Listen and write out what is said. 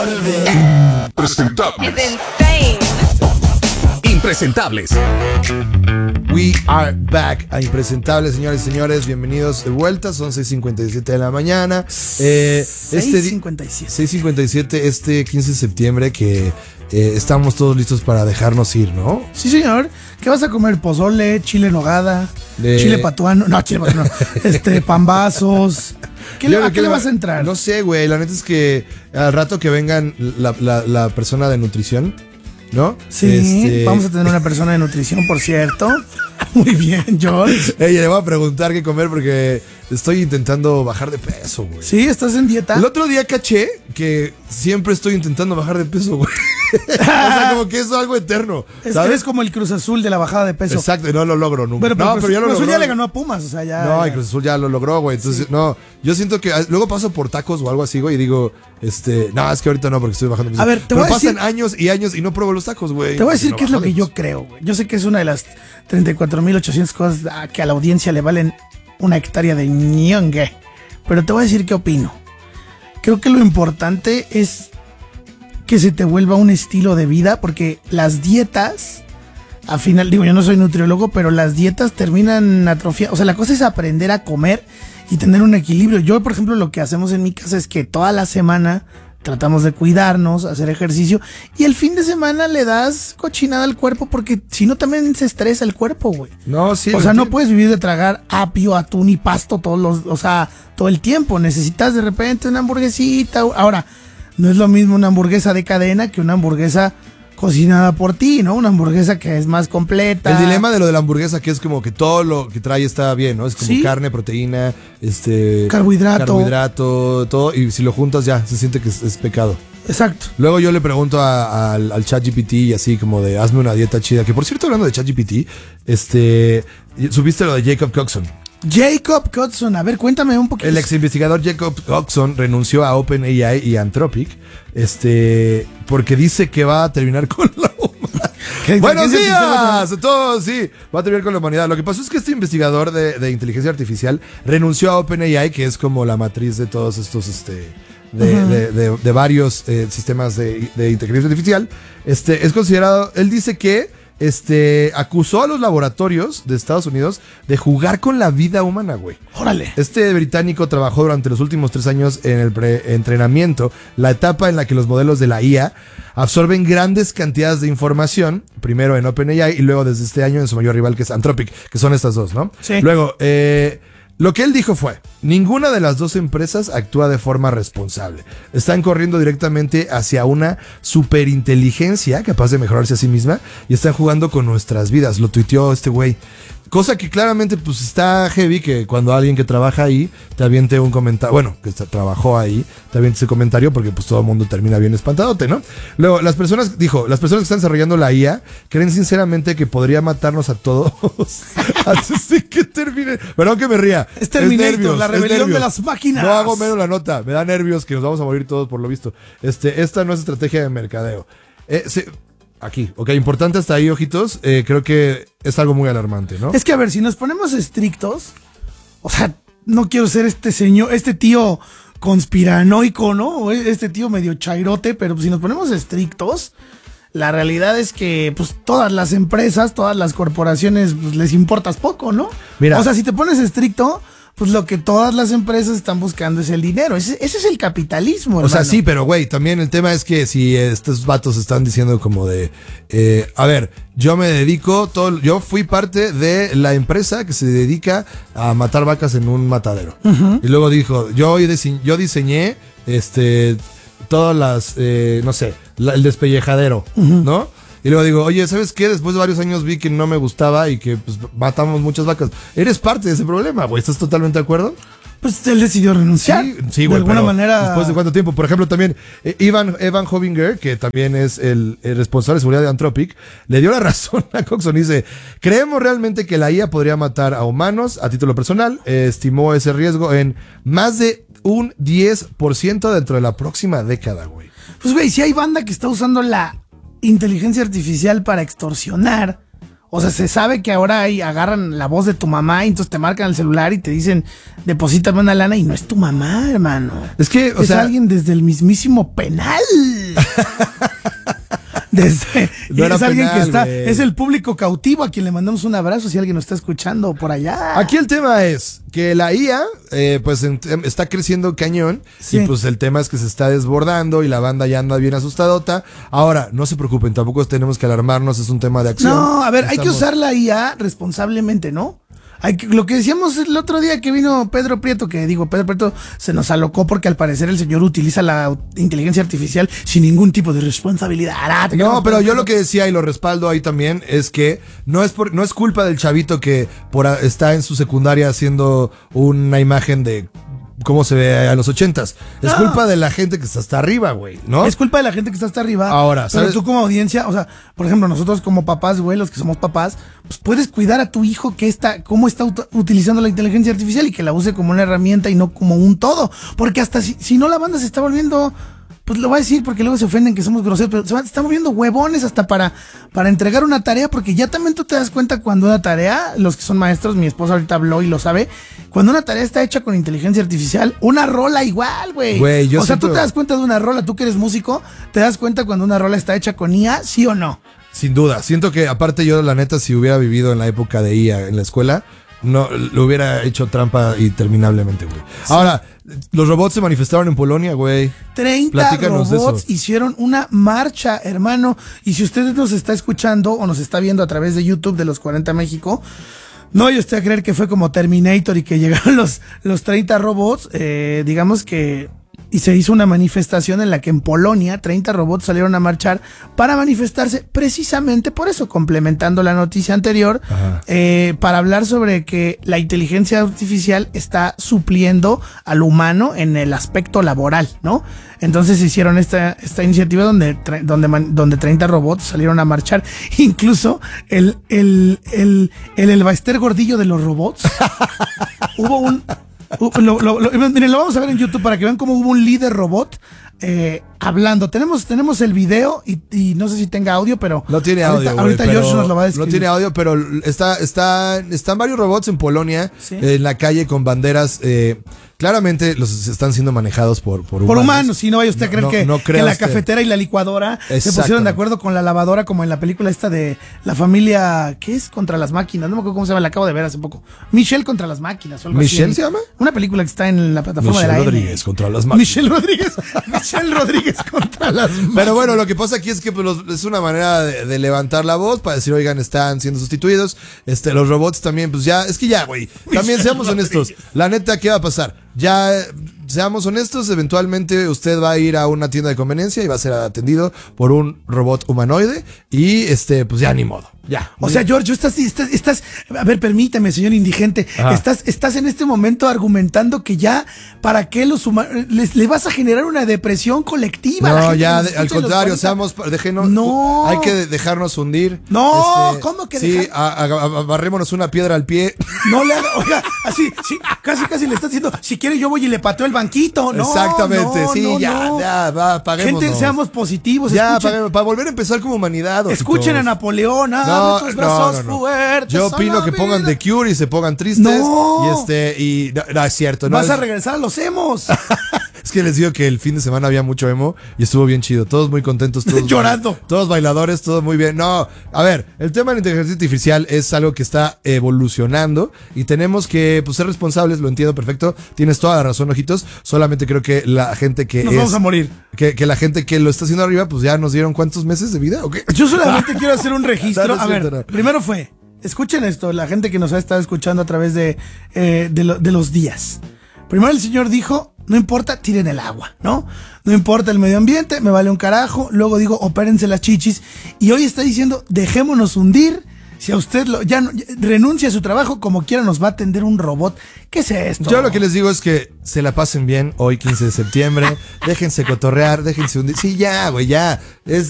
Presentables. It's insane. Impresentables. We are back a Impresentables, señores y señores. Bienvenidos de vuelta. Son 6:57 de la mañana. 6:57, este 15 de septiembre que estamos todos listos para dejarnos ir, ¿no? Sí, señor. ¿Qué vas a comer? Pozole, chile en nogada, chile patuano. No, chile patuano. pambazos. ¿A qué le vas a entrar? No sé, güey. La neta es que al rato que vengan la persona de nutrición, ¿no? Sí, vamos a tener una persona de nutrición, por cierto. Muy bien, George. Le voy a preguntar qué comer porque estoy intentando bajar de peso, güey. ¿Sí? ¿Estás en dieta? El otro día caché que siempre estoy intentando bajar de peso, güey. O sea, como que es algo eterno. Eres como el Cruz Azul de la bajada de peso. Exacto, y no lo logro nunca. Pero ya lo Cruz logró. Azul ya le ganó a Pumas, o sea, ya. No, el Cruz Azul ya lo logró, güey. Entonces, sí. No, yo siento que luego paso por tacos o algo así, güey, y digo, no, es que ahorita no, porque estoy bajando peso. A ver, pero pasan años y años y no pruebo los tacos, güey. Te voy a decir qué es lo que yo creo, güey. Yo sé que es una de las 34,800 cosas que a la audiencia le valen una hectárea de ñongue. Pero te voy a decir qué opino. Creo que lo importante es que se te vuelva un estilo de vida, porque las dietas, al final, digo, yo no soy nutriólogo, pero las dietas terminan atrofiadas. O sea, la cosa es aprender a comer y tener un equilibrio. Yo, por ejemplo, lo que hacemos en mi casa es que toda la semana tratamos de cuidarnos, hacer ejercicio, y el fin de semana le das cochinada al cuerpo, porque si no también se estresa el cuerpo, güey. No, sí. O sea, no puedes vivir de tragar apio, atún y pasto todo el tiempo. Necesitas de repente una hamburguesita. Ahora, no es lo mismo una hamburguesa de cadena que una hamburguesa cocinada por ti, ¿no? Una hamburguesa que es más completa. El dilema de lo de la hamburguesa, que es como que todo lo que trae está bien, ¿no? Es como ¿Sí? Carne, proteína, carbohidrato, todo, y si lo juntas ya, se siente que es pecado. Exacto. Luego yo le pregunto al ChatGPT y así como de hazme una dieta chida, que por cierto, hablando de ChatGPT, subiste lo de Jacob Coxon. Jacob Coxon, a ver, cuéntame un poquito. El ex investigador Jacob Coxon renunció a OpenAI y Anthropic, porque dice que va a terminar con la humanidad. ¡Buenos días! Todos, sí, va a terminar con la humanidad. Lo que pasó es que este investigador de inteligencia artificial renunció a OpenAI, que es como la matriz de todos estos, de varios sistemas de inteligencia artificial. Es considerado, él dice que acusó a los laboratorios de Estados Unidos de jugar con la vida humana, güey. ¡Órale! Este británico trabajó durante los últimos 3 años en el preentrenamiento, la etapa en la que los modelos de la IA absorben grandes cantidades de información, primero en OpenAI y luego desde este año en su mayor rival, que es Anthropic, que son estas dos, ¿no? Sí. Luego, lo que él dijo fue, ninguna de las dos empresas actúa de forma responsable. Están corriendo directamente hacia una superinteligencia capaz de mejorarse a sí misma y están jugando con nuestras vidas. Lo tuiteó este güey. Cosa que claramente pues está heavy, que cuando alguien que trabaja ahí te aviente un comentario, bueno, que trabajó ahí, te aviente ese comentario porque pues todo el mundo termina bien espantadote, ¿no? Luego, las personas que están desarrollando la IA creen sinceramente que podría matarnos a todos antes de que termine. Perdón que me ría. Es Terminator, la rebelión de las máquinas. No hago menos la nota, me da nervios que nos vamos a morir todos por lo visto. Esta no es estrategia de mercadeo. Aquí, ok, importante hasta ahí, ojitos. Creo que es algo muy alarmante, ¿no? Es que, a ver, si nos ponemos estrictos, o sea, no quiero ser este tío conspiranoico, ¿no? Este tío medio chairote, pero si nos ponemos estrictos, la realidad es que, pues, todas las empresas, todas las corporaciones, pues, les importas poco, ¿no? Mira. O sea, si te pones estricto, pues lo que todas las empresas están buscando es el dinero. Ese es el capitalismo, hermano. O sea, sí, pero güey, también el tema es que si estos vatos están diciendo como de, a ver, yo fui parte de la empresa que se dedica a matar vacas en un matadero. Uh-huh. Y luego dijo, yo diseñé, todas las, no sé, el despellejadero, uh-huh, ¿no? Y luego digo, oye, ¿sabes qué? Después de varios años vi que no me gustaba y que pues matamos muchas vacas. Eres parte de ese problema, güey. ¿Estás totalmente de acuerdo? Pues él decidió renunciar. Sí, güey. De alguna manera. ¿Después de cuánto tiempo? Por ejemplo, también Evan Hovinger, que también es el responsable de seguridad de Anthropic, le dio la razón a Coxon. Dice, creemos realmente que la IA podría matar a humanos a título personal. Estimó ese riesgo en más de un 10% dentro de la próxima década, güey. Pues, güey, si hay banda que está usando la inteligencia artificial para extorsionar. O sea, se sabe que ahora agarran la voz de tu mamá y entonces te marcan el celular y te dicen, deposítame una lana, y no es tu mamá, hermano. Es que, es alguien desde el mismísimo penal. No era es alguien penal, que está, güey. es el público cautivo a quien le mandamos un abrazo si alguien nos está escuchando por allá. Aquí el tema es que la IA pues está creciendo cañón Sí. y pues el tema es que se está desbordando y la banda ya anda bien asustadota. Ahora, no se preocupen, tampoco tenemos que alarmarnos, es un tema de acción. No, a ver, hay que Estamos- usar la IA responsablemente, ¿no? Lo que decíamos el otro día que vino Pedro Prieto, Pedro Prieto se nos alocó porque al parecer el señor utiliza la inteligencia artificial sin ningún tipo de responsabilidad. No, queremos, pero yo Pedro lo que decía y lo respaldo ahí también es que no es culpa del chavito que está en su secundaria haciendo una imagen de cómo se ve a los 80s. Es No. culpa de la gente que está hasta arriba, güey, ¿no? Es culpa de la gente que está hasta arriba. Ahora, pero ¿sabes? tú como audiencia, o sea, por ejemplo, nosotros como papás, güey, los que somos papás, pues puedes cuidar a tu hijo cómo está utilizando la inteligencia artificial y que la use como una herramienta y no como un todo. Porque hasta si no la banda se está volviendo, pues lo voy a decir porque luego se ofenden que somos groseros, pero se están volviendo huevones hasta para entregar una tarea, porque ya también tú te das cuenta cuando una tarea, los que son maestros, mi esposa ahorita habló y lo sabe, cuando una tarea está hecha con inteligencia artificial, una rola igual, güey. Güey, yo O sea, tú siento- te das cuenta de una rola, tú que eres músico, te das cuenta cuando una rola está hecha con IA, ¿sí o no? Sin duda. Siento que aparte yo, la neta, si hubiera vivido en la época de IA en la escuela, no lo hubiera hecho trampa interminablemente, güey. Ahora, los robots se manifestaron en Polonia, güey. 30 Platícanos de robots eso. hicieron una marcha, hermano. Y si usted nos está escuchando o nos está viendo a través de YouTube de los 40 México, no vaya usted a creer que fue como Terminator y que llegaron los 30 robots. Digamos que... Y se hizo una manifestación en la que en Polonia 30 robots salieron a marchar para manifestarse precisamente por eso, complementando la noticia anterior, Ajá. para hablar sobre que la inteligencia artificial está supliendo al humano en el aspecto laboral, ¿no? Entonces hicieron esta iniciativa donde 30 robots salieron a marchar. Incluso el Elbaester gordillo de los robots. Hubo un... miren, lo vamos a ver en YouTube para que vean cómo hubo un líder robot hablando. Tenemos el video y no sé si tenga audio, pero No tiene audio, ahorita güey, George pero nos lo va a describir. No tiene audio, pero están varios robots en Polonia, Sí. en la calle con banderas. Claramente los están siendo manejados por Por humanos, si no vaya usted a creer que crea la usted. cafetera y la licuadora se Exactamente. pusieron de acuerdo con la lavadora, como en la película esta de la familia, ¿qué es? Contra las máquinas, no me acuerdo cómo se llama, la acabo de ver hace poco. Michelle contra las máquinas o algo así. ¿Michelle se llama? Una película que está en la plataforma Michelle de la Rodríguez N. contra las máquinas. Michelle Rodríguez contra las máquinas. Pero bueno, lo que pasa aquí es que pues, es una manera de levantar la voz para decir, oigan, están siendo sustituidos. Los robots también, pues ya, es que ya, güey. También seamos honestos. La neta, ¿qué va a pasar? Ya, seamos honestos, eventualmente usted va a ir a una tienda de conveniencia y va a ser atendido por un robot humanoide y pues ya ni modo. Ya. O sea, George, estás, a ver, permítame, señor indigente, Ajá. estás en este momento argumentando que ya, ¿para qué los humanos, le vas a generar una depresión colectiva? a la No, gente que ya, nos escucha al en los contrario, 40? déjenos, No. hay que dejarnos hundir. No, ¿cómo que sí, dejar? barrémonos una piedra al pie. No le haga, oiga, así, sí, casi le estás diciendo, si quiere yo voy y le pateo el banquito. No, Exactamente, no, sí, no, ya, no. ya, va, apaguémonos. Gente, seamos positivos, Ya, escuchen, para volver a empezar como humanidad. escuchen a ojitos. Napoleón, abre tus brazos fuertes. Yo a opino la que pongan vida. The Cure y se pongan tristes. No. Y no, es cierto. No, Vas a regresar a los emos. es que les digo que el fin de semana había mucho emo y estuvo bien chido. Todos muy contentos, todos Llorando. Todos bailadores, todo muy bien. No, a ver, el tema de la inteligencia artificial es algo que está evolucionando y tenemos que ser responsables, lo entiendo perfecto. Tienes toda la razón, ojitos. Solamente creo que la gente que Nos vamos a morir. Que la gente que lo está haciendo arriba, pues ya nos dieron cuántos meses de vida, ¿o qué? Yo solamente quiero hacer un registro. No, no es A ver, cierto, no. primero fue, escuchen esto, la gente que nos ha estado escuchando a través de los días. Primero el señor dijo, no importa, tiren el agua, ¿no? No importa el medio ambiente, me vale un carajo. Luego digo, opérense las chichis. Y hoy está diciendo, dejémonos hundir. Si a usted ya renuncia a su trabajo, como quiera nos va a atender un robot. ¿Qué es esto? Yo lo que les digo es que se la pasen bien hoy, 15 de septiembre. Déjense cotorrear, déjense hundir. Sí, ya, güey, ya.